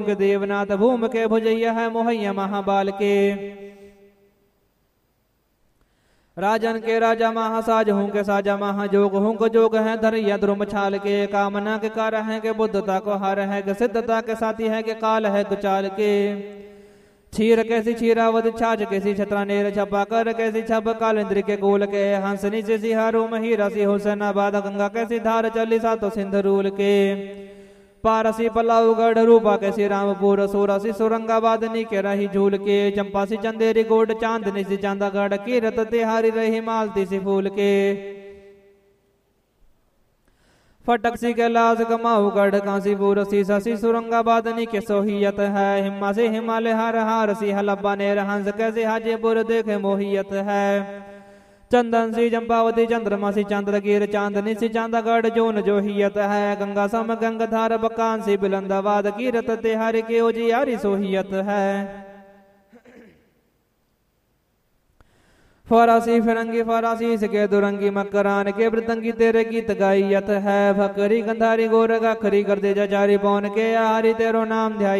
के देवनाथ भूम के भुजैया है मोहैया महाबाल के। राजन के राजा महासाज हूँ के साजा महाजोग हूँ को जोग है धरिया ध्रुम छाल के। कामना के कार है के बुद्धता को हार है के सिद्धता के साथी है के काल है कुचाल के। छीर कैसी छीरावत छाछ कैसी छत्रानेर छपा कर कैसी छप काल इंद्र के गोल के। हंसनी से सिहारो महीरा सी हुसैनाबाद गंगा कैसी धार चली सातो सिंध रूल के। पारसी पलाऊगढ़ रूपा कैसी रामपुर सोरासी सुरंगाबाद नी के रही झूल के। चंपा सी चंदेरी गोड चांदनी सी चांदागढ़ कीरत तिहारी रही मालती सी फूल के। फटक सी कैलाश गमाऊगढ़ कांसीपुर सीसा सी सुरंगाबाद नी के सोहियत है। हिम्मा से हिमालय हार हार सी हलब्बा नेर हंस कैसे हाजीपुर देखे मोहियत है। चंदन सी चंपावती चंद्रमा सी चंद्रगिर चांदनी सी चांदागढ़ जोन जोहियत है। गंगा सम गंगाधार बकान सी बिलंदाबाद कीरत तिहारी के ओजियारी सोहियत है। फरासी फिरंगी फरासी सके दुरंगी मकरान के वृतंगी तेरे गीत गायत है। भकरी गंधारी गोरगा खरी कर दे जारी पौन के आहारी तेरो नाम ध्याई।